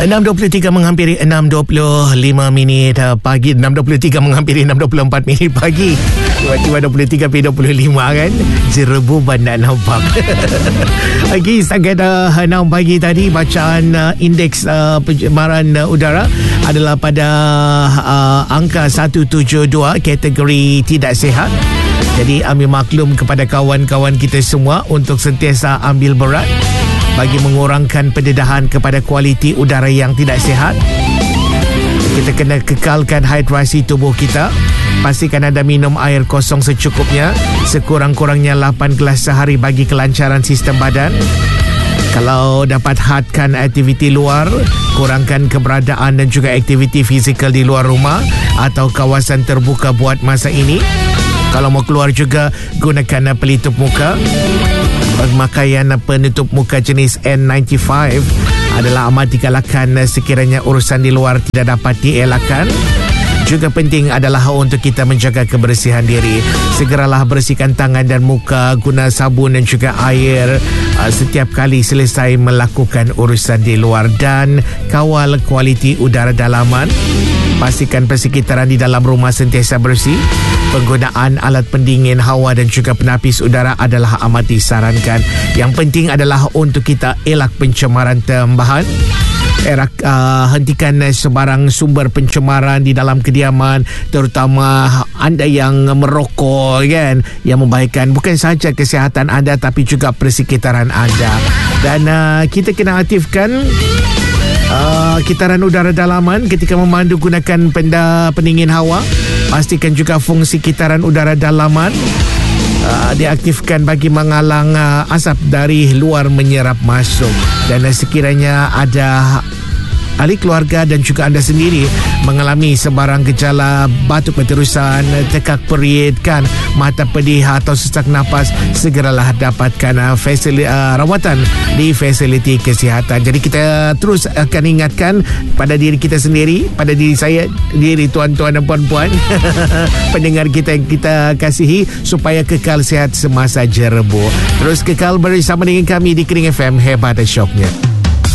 6.23 menghampiri 6.25 minit pagi. 6.23 menghampiri 6.24 minit pagi. Tiba-tiba 23.25 kan. Jerebu bandar nampak. Okey, setakat 6 pagi tadi bacaan indeks pencemaran udara adalah pada angka 172, kategori tidak sihat. Jadi ambil maklum kepada kawan-kawan kita semua untuk sentiasa ambil berat bagi mengurangkan pendedahan kepada kualiti udara yang tidak sihat. Kita kena kekalkan hidrasi tubuh kita. Pastikan anda minum air kosong secukupnya, sekurang-kurangnya 8 gelas sehari bagi kelancaran sistem badan. Kalau dapat hadkan aktiviti luar, kurangkan keberadaan dan juga aktiviti fizikal di luar rumah atau kawasan terbuka buat masa ini. Kalau mau keluar juga, gunakan pelitup muka. Pemakaian penutup muka jenis N95 adalah amat digalakkan sekiranya urusan di luar tidak dapat dielakkan. Juga penting adalah untuk kita menjaga kebersihan diri. Segeralah bersihkan tangan dan muka guna sabun dan juga air setiap kali selesai melakukan urusan di luar. Dan kawal kualiti udara dalaman. Pastikan persekitaran di dalam rumah sentiasa bersih. Penggunaan alat pendingin hawa dan juga penapis udara adalah amat disarankan. Yang penting adalah untuk kita elak pencemaran tambahan. Hentikan sebarang sumber pencemaran di dalam kediaman, terutama anda yang merokok kan, yang membahayakan bukan sahaja kesihatan anda tapi juga persekitaran anda. Dan kita kena aktifkan kitaran udara dalaman ketika memandu gunakan pendingin hawa. Pastikan juga fungsi kitaran udara dalaman diaktifkan bagi menghalang asap dari luar menyerap masuk. Dan sekiranya ada ahli keluarga dan juga anda sendiri mengalami sebarang gejala batuk berterusan, tekak perut kan, mata pedih atau sesak nafas, segeralah dapatkan rawatan di fasiliti kesihatan. Jadi kita terus akan ingatkan pada diri kita sendiri, pada diri saya, diri tuan-tuan dan puan-puan pendengar kita yang kita kasihi, supaya kekal sihat semasa jerebu. Terus kekal bersama dengan kami di Kering FM, hebat syoknya.